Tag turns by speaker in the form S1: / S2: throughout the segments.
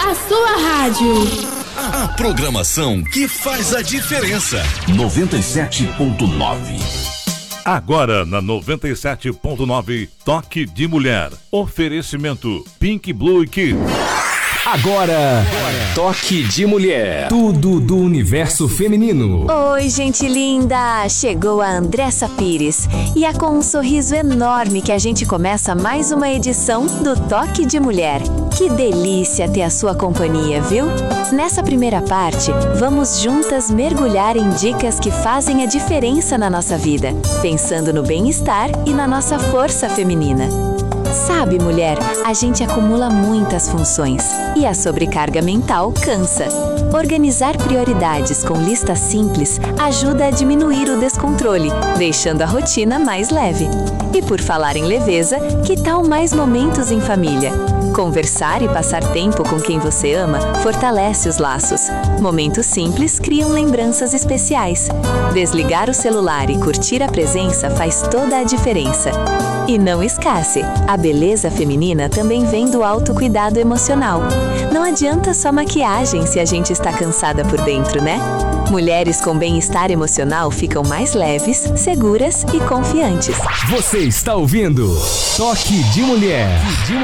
S1: a sua rádio.
S2: A programação que faz a diferença.
S3: 97.9.
S4: Agora na 97.9, Toque de Mulher. Oferecimento Pink Blue Kids.
S5: Agora, Toque de Mulher. Tudo do universo feminino.
S6: Oi, gente linda! Chegou a Andressa Pires. E é com um sorriso enorme que a gente começa mais uma edição do Toque de Mulher. Que delícia ter a sua companhia, viu? Nessa primeira parte, vamos juntas mergulhar em dicas que fazem a diferença na nossa vida, pensando no bem-estar e na nossa força feminina. Sabe, mulher, a gente acumula muitas funções e a sobrecarga mental cansa. Organizar prioridades com listas simples ajuda a diminuir o descontrole, deixando a rotina mais leve. E por falar em leveza, que tal mais momentos em família? Conversar e passar tempo com quem você ama fortalece os laços. Momentos simples criam lembranças especiais. Desligar o celular e curtir a presença faz toda a diferença. E não esquece, a beleza feminina também vem do autocuidado emocional. Não adianta só maquiagem se a gente está cansada por dentro, né? Mulheres com bem-estar emocional ficam mais leves, seguras e confiantes.
S5: Você está ouvindo Toque de Mulher.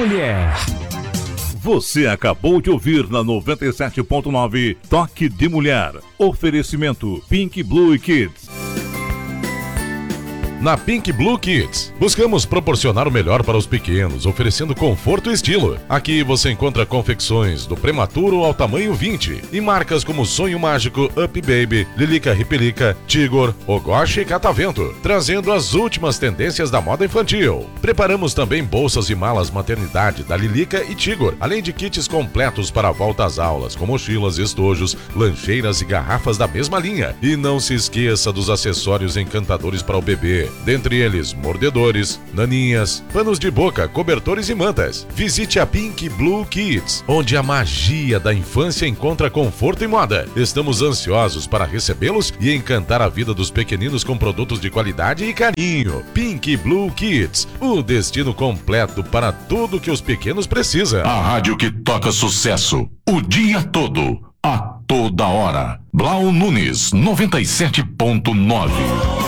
S4: Você acabou de ouvir na 97.9 Toque de Mulher. Oferecimento Pink Blue Kids.
S7: Na Pink Blue Kids, buscamos proporcionar o melhor para os pequenos, oferecendo conforto e estilo. Aqui você encontra confecções do prematuro ao tamanho 20 e marcas como Sonho Mágico, Up Baby, Lilica Ripelica, Tigor, Ogoshi e Catavento, trazendo as últimas tendências da moda infantil. Preparamos também bolsas e malas maternidade da Lilica e Tigor, além de kits completos para a volta às aulas, com mochilas, estojos, lancheiras e garrafas da mesma linha. E não se esqueça dos acessórios encantadores para o bebê. Dentre eles, mordedores, naninhas, panos de boca, cobertores e mantas. Visite a Pink Blue Kids, onde a magia da infância encontra conforto e moda. Estamos ansiosos para recebê-los e encantar a vida dos pequeninos com produtos de qualidade e carinho. Pink Blue Kids, o destino completo para tudo que os pequenos precisam.
S3: A rádio que toca sucesso o dia todo, a toda hora. Blau Nunes, 97.9.